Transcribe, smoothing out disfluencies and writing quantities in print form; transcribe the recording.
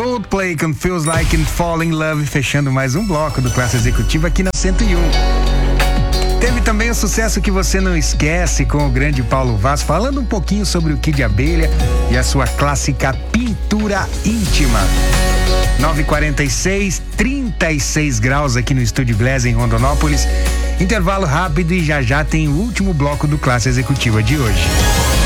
Coldplay com Feels Like and Fall in Love, fechando mais um bloco do Classe Executiva aqui na 101. Teve também o sucesso que você não esquece com o grande Paulo Vaz, falando um pouquinho sobre o Kid Abelha e a sua clássica Pintura Íntima. 9h46, 36 graus aqui no Estúdio Glass em Rondonópolis. Intervalo rápido e já tem o último bloco do Classe Executiva de hoje.